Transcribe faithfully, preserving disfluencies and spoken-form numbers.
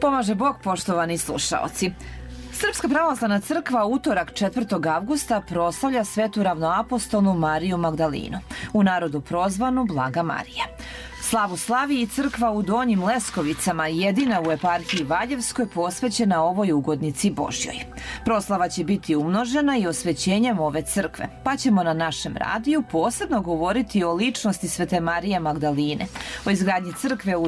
Pomaže Bog, poštovani slušaoci. Srpska pravoslavna crkva utorak četvrtog avgusta proslavlja svetu ravnoapostolnu Mariju Magdalinu, u narodu prozvanu Blaga Marija. Slavu slavi i crkva u Donjim Leskovicama, jedina u eparhiji Valjevskoj posvećena ovoj ugodnici Božjoj. Proslava će biti umnožena i osvećenjem ove crkve, pa ćemo na našem radiju posebno govoriti o ličnosti Svete Marije Magdaline, o izgradnji crkve u